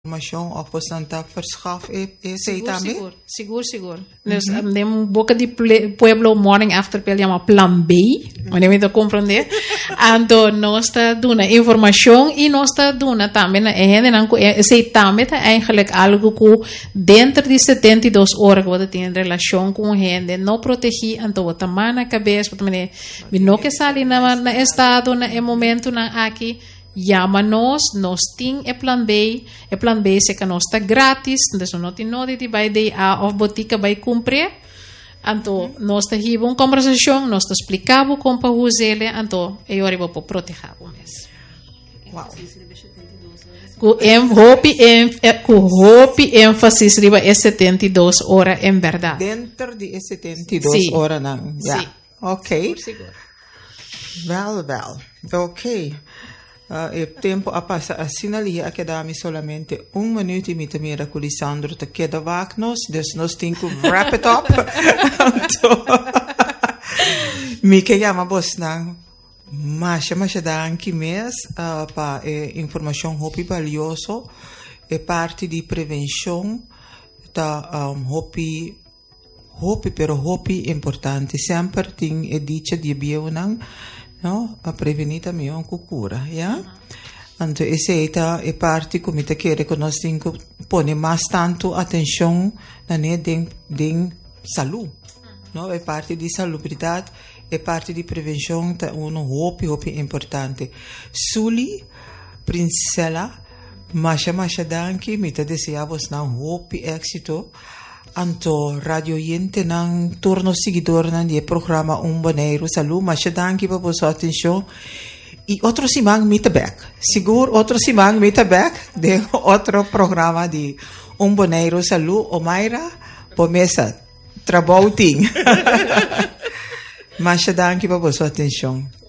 informação of você está verschaf sei também? Seguro. Dus nem boca de Pueblo Morning After Pill chama Plan B, onde me compreender. Então nós está dando informação e nós está dando também sei também eigenlijk algo que dentro de 72 horas você tem relação com gente não proteger, então você manda na cabeça, você não que sair na estado na momento na aqui. Llama-nos, nós temos o plan B se que nós está grátis, então não tem nada de vai de a of botica vai cumprir, então nós está aqui uma conversação, nós está explicando como para usar, então eu arrivo para proteger o mês. Wow. Com hope ênfasis riba é 72 horas em verdade. Dentro de 72 horas não. Sim. Ok. Well. Ok. O tempo a passar assim ali a quedar-me solamente 1 minuto e meio mira com o Lisandro te queda vacnos, dus nós temos que wrap it up. Me que chama bosna, mas danke mes para informação hopi valioso é parte de prevenção da hopi importante sempre tem dicha de bionan. No, a prevenir também é uma cura, yeah? Então, essa é parte como te quer que nós temos que pôr mais tanto atenção na saúde, não? É parte de salubridade, é parte de prevenção, tá hope importante. Suli, princesa, masha danke, me te desejamos na hope éxito. Anto radio yente ng turno seguidor ng programa Boneiro Saúde, mas danke por sua atenção. E outro simang meetback. Seguro outro simang meetback de outro programa de Boneiro Saúde. O Mayra, pomesa, trabalho ting. Mas danke por sua atenção.